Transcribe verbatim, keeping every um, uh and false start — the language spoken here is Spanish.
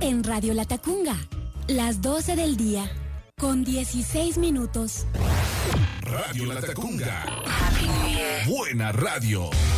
en Radio Latacunga, las doce del día, con dieciséis minutos. Radio Latacunga. Buena radio.